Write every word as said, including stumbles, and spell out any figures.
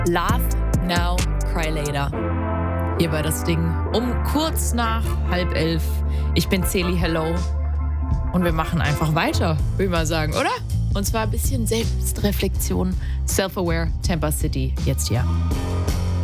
Laugh Now, Cry Later. Hier bei das Ding um kurz nach halb elf. Ich bin Celi, hello. Und wir machen einfach weiter, würde ich mal sagen, oder? Und zwar ein bisschen Selbstreflexion, Self-Aware, Tampa City, jetzt hier.